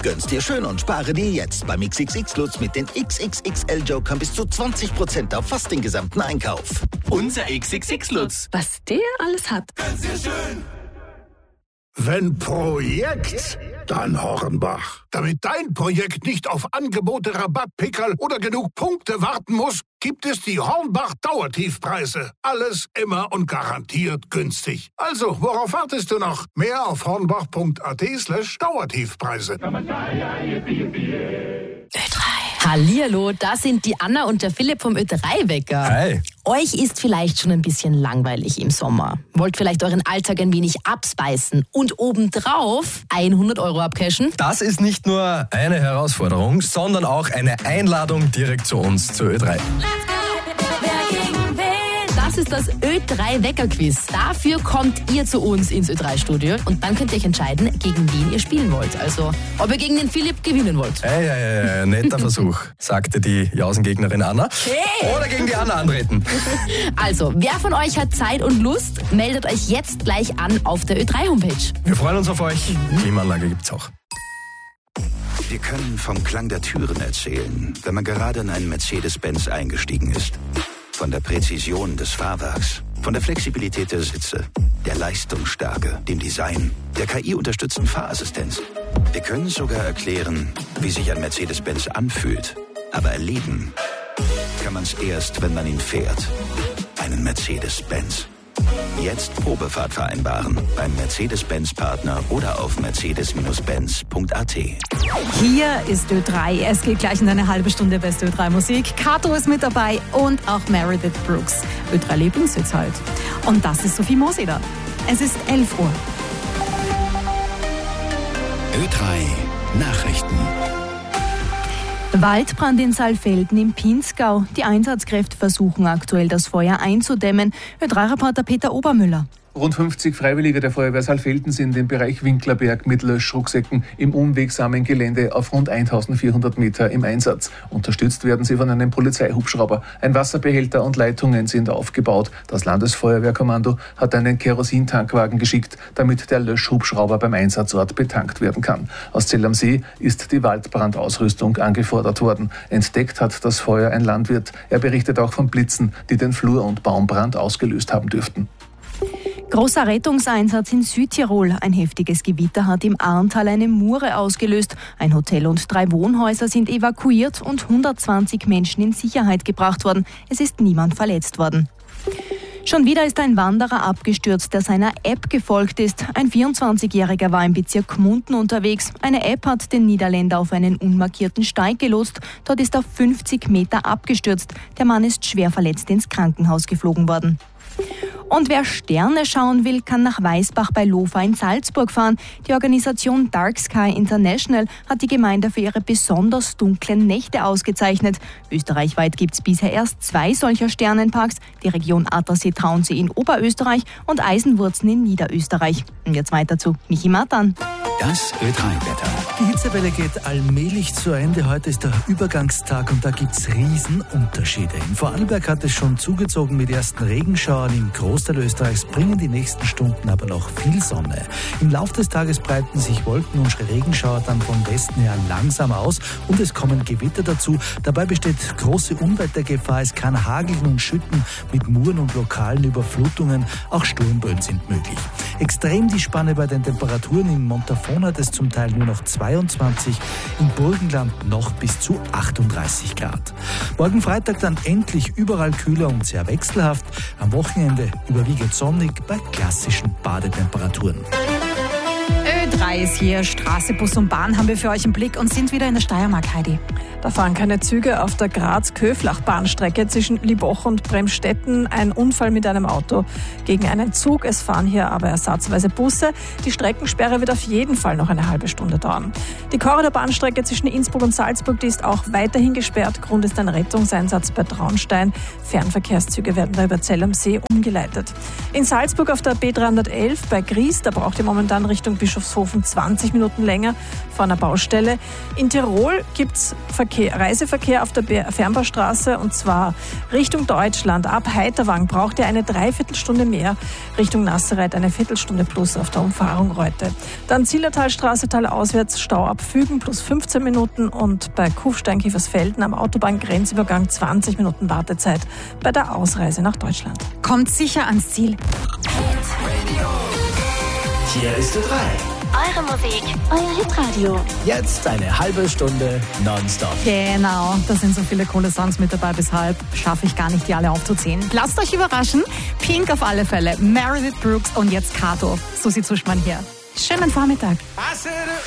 Gönn's dir schön und spare dir jetzt beim XXX-Lutz mit den XXXL-Jokern bis zu 20% auf fast den gesamten Einkauf. Unser XXX-Lutz. Was der alles hat. Gönn's dir schön. Wenn Projekt, dann Hornbach. Damit dein Projekt nicht auf Angebote, Rabattpickerl oder genug Punkte warten muss, gibt es die Hornbach Dauertiefpreise. Alles immer und garantiert günstig. Also, worauf wartest du noch? Mehr auf hornbach.at/Dauertiefpreise. Ö3. Hallihallo, da sind die Anna und der Philipp vom Ö3-Wecker. Hi. Euch ist vielleicht schon ein bisschen langweilig im Sommer. Wollt vielleicht euren Alltag ein wenig abspeisen und obendrauf 100 € abcashen? Das ist nicht nur eine Herausforderung, sondern auch eine Einladung direkt zu uns, zu Ö3. Das ist das Ö3-Wecker-Quiz. Dafür kommt ihr zu uns ins Ö3-Studio und dann könnt ihr euch entscheiden, gegen wen ihr spielen wollt. Also, ob ihr gegen den Philipp gewinnen wollt. Hey, netter Versuch, sagte die Jausengegnerin Anna. Hey. Oder gegen die Anna antreten. Also, wer von euch hat Zeit und Lust, meldet euch jetzt gleich an auf der Ö3-Homepage. Wir freuen uns auf euch. Klimaanlage gibt's auch. Wir können vom Klang der Türen erzählen, wenn man gerade in einen Mercedes-Benz eingestiegen ist. Von der Präzision des Fahrwerks, von der Flexibilität der Sitze, der Leistungsstärke, dem Design, der KI-unterstützten Fahrassistenz. Wir können sogar erklären, wie sich ein Mercedes-Benz anfühlt. Aber erleben kann man es erst, wenn man ihn fährt. Einen Mercedes-Benz. Jetzt Probefahrt vereinbaren beim Mercedes-Benz-Partner oder auf mercedes-benz.at. Hier ist Ö3. Es geht gleich in eine halbe Stunde beste Ö3-Musik. Kato ist mit dabei und auch Meredith Brooks. Ö3 Lieblingssitz halt. Und das ist Sophie Moseder. Es ist 11 Uhr. Ö3 Nachrichten. Waldbrand in Saalfelden im Pinzgau. Die Einsatzkräfte versuchen aktuell, das Feuer einzudämmen. Ö3-Reporter Peter Obermüller. Rund 50 Freiwillige der Feuerwehr Saalfelden sind im Bereich Winklerberg mit Löschrucksäcken im unwegsamen Gelände auf rund 1400 Meter im Einsatz. Unterstützt werden sie von einem Polizeihubschrauber. Ein Wasserbehälter und Leitungen sind aufgebaut. Das Landesfeuerwehrkommando hat einen Kerosintankwagen geschickt, damit der Löschhubschrauber beim Einsatzort betankt werden kann. Aus Zell am See ist die Waldbrandausrüstung angefordert worden. Entdeckt hat das Feuer ein Landwirt. Er berichtet auch von Blitzen, die den Flur- und Baumbrand ausgelöst haben dürften. Großer Rettungseinsatz in Südtirol. Ein heftiges Gewitter hat im Arntal eine Mure ausgelöst. Ein Hotel und 3 Wohnhäuser sind evakuiert und 120 Menschen in Sicherheit gebracht worden. Es ist niemand verletzt worden. Schon wieder ist ein Wanderer abgestürzt, der seiner App gefolgt ist. Ein 24-Jähriger war im Bezirk Gmunden unterwegs. Eine App hat den Niederländer auf einen unmarkierten Steig gelotst. Dort ist er 50 Meter abgestürzt. Der Mann ist schwer verletzt ins Krankenhaus geflogen worden. Und wer Sterne schauen will, kann nach Weißbach bei Lofa in Salzburg fahren. Die Organisation Dark Sky International hat die Gemeinde für ihre besonders dunklen Nächte ausgezeichnet. Österreichweit gibt es bisher erst 2 solcher Sternenparks, die Region Attersee-Traunsee in Oberösterreich und Eisenwurzen in Niederösterreich. Und jetzt weiter zu Michi Matan. Das Ö3-Wetter. Die Hitzewelle geht allmählich zu Ende. Heute ist der Übergangstag und da gibt es Riesenunterschiede. In Vorarlberg hat es schon zugezogen mit ersten Regenschauern. Im Großteil Österreichs bringen die nächsten Stunden aber noch viel Sonne. Im Laufe des Tages breiten sich Wolken und Regenschauer dann vom Westen her langsam aus und es kommen Gewitter dazu. Dabei besteht große Unwettergefahr. Es kann hageln und schütten mit Muren und lokalen Überflutungen. Auch Sturmböen sind möglich. Extrem die Spanne bei den Temperaturen. In Montafon hat es zum Teil nur noch 22, im Burgenland noch bis zu 38 Grad. Morgen Freitag dann endlich überall kühler und sehr wechselhaft. Am Wochenende überwiegend sonnig bei klassischen Badetemperaturen. Ö3 ist hier. Straße, Bus und Bahn haben wir für euch im Blick und sind wieder in der Steiermark, Heidi. Da fahren keine Züge auf der Graz-Köflach-Bahnstrecke zwischen Liboch und Bremstetten. Ein Unfall mit einem Auto gegen einen Zug. Es fahren hier aber ersatzweise Busse. Die Streckensperre wird auf jeden Fall noch eine halbe Stunde dauern. Die Korridorbahnstrecke zwischen Innsbruck und Salzburg, die ist auch weiterhin gesperrt. Grund ist ein Rettungseinsatz bei Traunstein. Fernverkehrszüge werden da über Zell am See umgeleitet. In Salzburg auf der B311 bei Gries, da braucht ihr momentan Richtung Bischofshofen Flughafen 20 Minuten länger vor einer Baustelle. In Tirol gibt es Reiseverkehr auf der Fernbaustraße und zwar Richtung Deutschland. Ab Heiterwang braucht ihr eine Dreiviertelstunde mehr. Richtung Nassereit eine Viertelstunde plus auf der Umfahrung Reute. Dann Zillertalstraße talauswärts Stau ab Fügen plus 15 Minuten und bei Kufstein-Kiefersfelden am Autobahngrenzübergang 20 Minuten Wartezeit bei der Ausreise nach Deutschland. Kommt sicher ans Ziel. Hier ist Ö3. Eure Musik, euer Hitradio. Jetzt eine halbe Stunde nonstop. Genau, da sind so viele coole Songs mit dabei, weshalb schaffe ich gar nicht, die alle aufzuzählen. Lasst euch überraschen. Pink auf alle Fälle, Meredith Brooks und jetzt Kato. Susi Zuschmann hier. Schönen Vormittag.